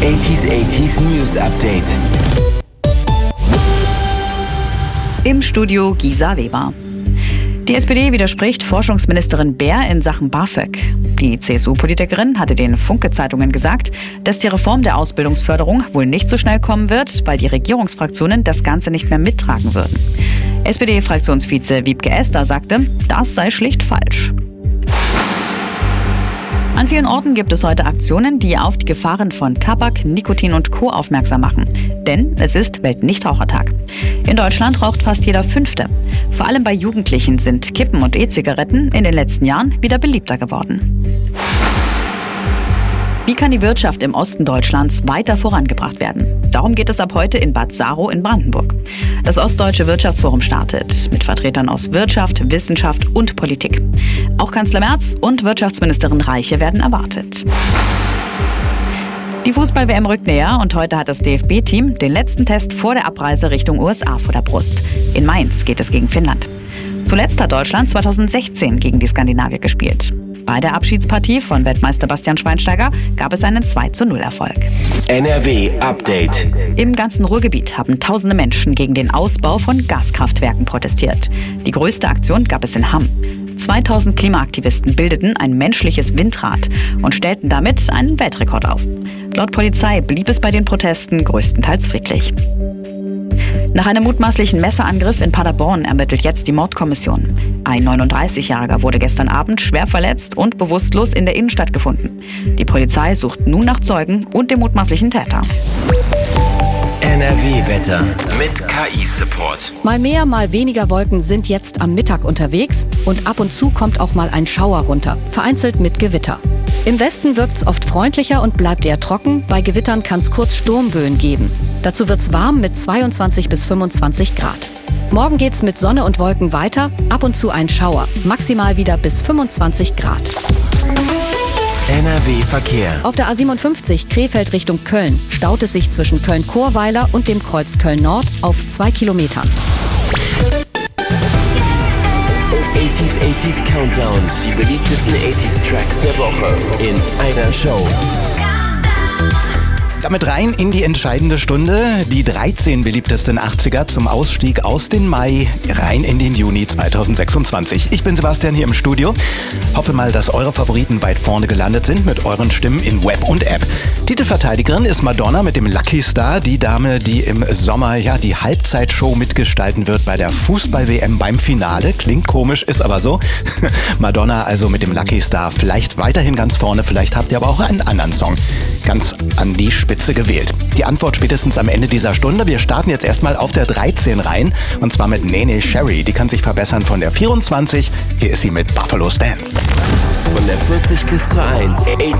80s News Update. Im Studio Gisa Weber. Die SPD widerspricht Forschungsministerin Baer in Sachen BAföG. Die CSU-Politikerin hatte den Funke-Zeitungen gesagt, dass die Reform der Ausbildungsförderung wohl nicht so schnell kommen wird, weil die Regierungsfraktionen das Ganze nicht mehr mittragen würden. SPD-Fraktionsvize Wiebke Esder sagte, das sei schlicht falsch. An vielen Orten gibt es heute Aktionen, die auf die Gefahren von Tabak, Nikotin und Co. aufmerksam machen. Denn es ist Weltnichtrauchertag. In Deutschland raucht fast jeder Fünfte. Vor allem bei Jugendlichen sind Kippen und E-Zigaretten in den letzten Jahren wieder beliebter geworden. Wie kann die Wirtschaft im Osten Deutschlands weiter vorangebracht werden? Darum geht es ab heute in Bad Saro in Brandenburg. Das Ostdeutsche Wirtschaftsforum startet mit Vertretern aus Wirtschaft, Wissenschaft und Politik. Auch Kanzler Merz und Wirtschaftsministerin Reiche werden erwartet. Die Fußball-WM rückt näher und heute hat das DFB-Team den letzten Test vor der Abreise Richtung USA vor der Brust. In Mainz geht es gegen Finnland. Zuletzt hat Deutschland 2016 gegen die Skandinavier gespielt. Bei der Abschiedspartie von Weltmeister Bastian Schweinsteiger gab es einen 2:0-Erfolg. NRW Update. Im ganzen Ruhrgebiet haben tausende Menschen gegen den Ausbau von Gaskraftwerken protestiert. Die größte Aktion gab es in Hamm. 2000 Klimaaktivisten bildeten ein menschliches Windrad und stellten damit einen Weltrekord auf. Laut Polizei blieb es bei den Protesten größtenteils friedlich. Nach einem mutmaßlichen Messerangriff in Paderborn ermittelt jetzt die Mordkommission. Ein 39-Jähriger wurde gestern Abend schwer verletzt und bewusstlos in der Innenstadt gefunden. Die Polizei sucht nun nach Zeugen und dem mutmaßlichen Täter. NRW-Wetter mit KI-Support. Mal mehr, mal weniger Wolken sind jetzt am Mittag unterwegs und ab und zu kommt auch mal ein Schauer runter, vereinzelt mit Gewitter. Im Westen wirkt's oft freundlicher und bleibt eher trocken. Bei Gewittern kann's kurz Sturmböen geben. Dazu wird's warm mit 22 bis 25 Grad. Morgen geht's mit Sonne und Wolken weiter, ab und zu ein Schauer, maximal wieder bis 25 Grad. NRW-Verkehr. Auf der A57 Krefeld Richtung Köln staut es sich zwischen Köln-Chorweiler und dem Kreuz Köln-Nord auf 2 Kilometern. 80s Countdown. Die beliebtesten 80s-Tracks der Woche in einer Show. Damit rein in die entscheidende Stunde. Die 13 beliebtesten 80er zum Ausstieg aus dem Mai rein in den Juni 2026. Ich bin Sebastian hier im Studio. Hoffe mal, dass eure Favoriten weit vorne gelandet sind mit euren Stimmen in Web und App. Titelverteidigerin ist Madonna mit dem Lucky Star, die Dame, die im Sommer die Halbzeitshow mitgestalten wird bei der Fußball-WM beim Finale. Klingt komisch, ist aber so. Madonna also mit dem Lucky Star vielleicht weiterhin ganz vorne. Vielleicht habt ihr aber auch einen anderen Song ganz an die Spitze gewählt. Die Antwort spätestens am Ende dieser Stunde. Wir starten jetzt erstmal auf der 13 rein und zwar mit Nene Sherry. Die kann sich verbessern von der 24. Hier ist sie mit Buffalo Stance. Von der 40 bis zur 1.